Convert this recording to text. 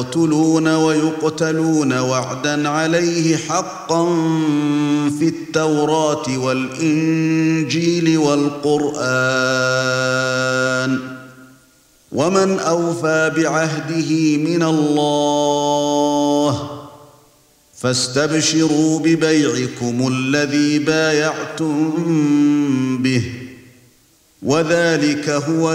يقتلون ويقتلون وعدا عليه حقا في التوراة والإنجيل والقرآن ومن أوفى بعهده من الله فاستبشروا ببيعكم الذي بايعتم به وذلك هو